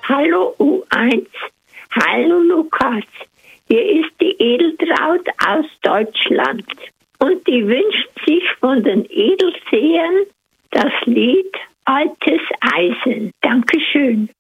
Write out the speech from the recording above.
Hallo U1, hallo Lukas. Hier ist die Edeltraut aus Deutschland und die wünscht sich von den Edelsehern das Lied Altes Eisen. Dankeschön.